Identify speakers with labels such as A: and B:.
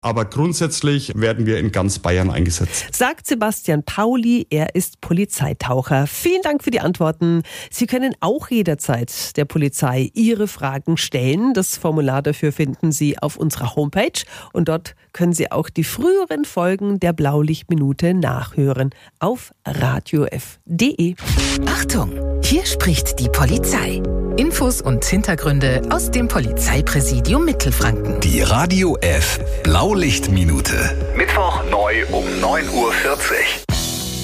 A: Aber grundsätzlich werden wir in ganz Bayern eingesetzt.
B: Sagt Sebastian Pauli, er ist Polizeitaucher. Vielen Dank für die Antworten. Sie können auch jederzeit der Polizei Ihre Fragen stellen. Das Formular dafür finden Sie auf unserer Homepage. Und dort können Sie auch die früheren Folgen der Blaulichtminute nachhören auf radiof.de.
C: Achtung, hier spricht die Polizei. Infos und Hintergründe aus dem Polizeipräsidium Mittelfranken.
D: Die Radio F Blaulichtminute. Mittwoch neu um 9:40 Uhr.